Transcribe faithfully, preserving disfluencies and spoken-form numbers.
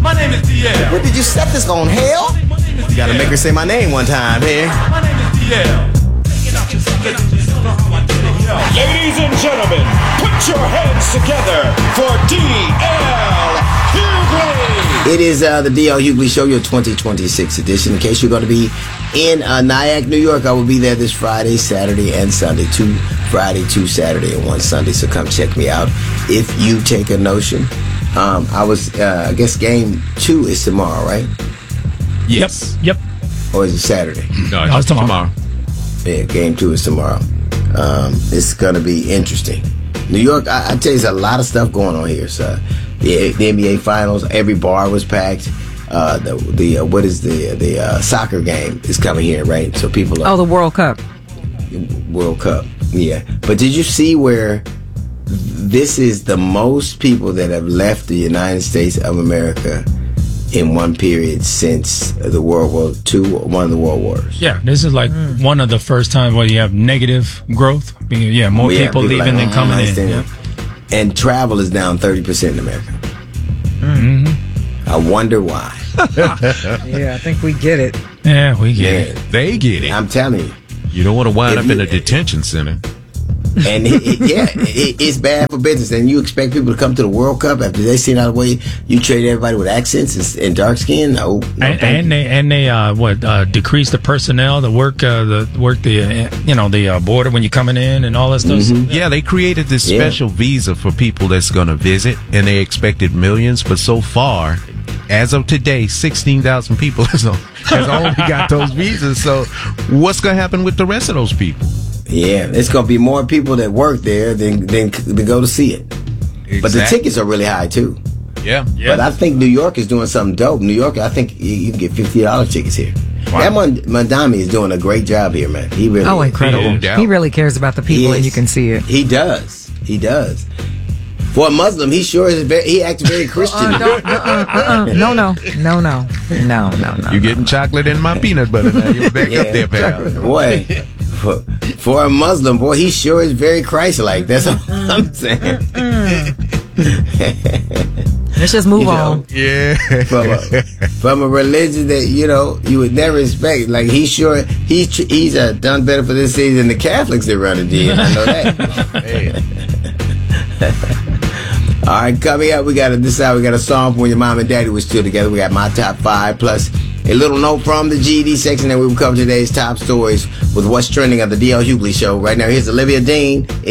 My name is D L. Where did you set this on, hell? You gotta make her say my name one time here. My name is D L. Ladies and gentlemen, put your hands together for D L Hughley. It is uh, the D L Hughley Show, your twenty twenty-six edition. In case you're going to be in uh, Nyack, New York, I will be there this Friday, Saturday, and Sunday. Two Friday, two Saturday, and one Sunday. So come check me out if you take a notion. Um, I was, uh, I guess game two is tomorrow, right? Yes. Yep. Or is it Saturday? No, it's tomorrow. tomorrow. Yeah, game two is tomorrow. Um, it's going to be interesting. New York, I, I tell you, there's a lot of stuff going on here. So the, the N B A Finals, every bar was packed. Uh, the the uh, what is the the uh, soccer game is coming here, right? So people are, oh, the World Cup. World Cup, yeah. But did you see where this is the most people that have left the United States of America in one period since the World War Two, or one of the World Wars? Yeah, this is like mm. one of the first times where you have negative growth. Yeah, more yeah, people, people leaving like, than coming in. Yeah. And travel is down thirty percent in America. Mm-hmm. I wonder why. Yeah, I think we get it. Yeah, we get yeah. it. They get it. I'm telling you. You don't want to wind if up you, in a detention center. And it, it, yeah, it, it's bad for business. And you expect people to come to the World Cup after they seen how the way you treat everybody with accents and, and dark skin? No, no and, and they and they uh, what uh, decrease the personnel, the work, uh, the work, the uh, you know the uh, border when you're coming in and all that stuff. Mm-hmm. Yeah, they created this yeah. special visa for people that's going to visit, and they expected millions, but so far, as of today, sixteen thousand people has only got those visas. So, what's going to happen with the rest of those people? Yeah, it's going to be more people that work there than than to go to see it. Exactly. But the tickets are really high too. Yeah, yeah. But I think New York is doing something dope. New York, I think you, you can get fifty dollars tickets here. Wow. That Mon- Mandami is doing a great job here, man. He really oh, is. incredible. He, he really cares about the people, and you can see it. He does. He does. For a Muslim, he sure is. Very, he acts very Christian. Uh, don't, uh, uh, uh, no, no, no, no, no, no, no. You're getting no. chocolate in my peanut butter now. You're back yeah, up there, pal. Boy, for, for a Muslim, boy, he sure is very Christ-like. That's what I'm saying. Let's just move you know, on. Yeah. From a, from a religion that, you know, you would never expect. Like, he sure, he's, he's uh, done better for this city than the Catholics that run it did. I know that. Hey. All right, coming up, we got to decide. We got a song from when your mom and daddy were still together. We got my top five plus a little note from the G E D section, and we will cover today's top stories with what's trending on the D L Hughley Show. Right now, here's Olivia Dean.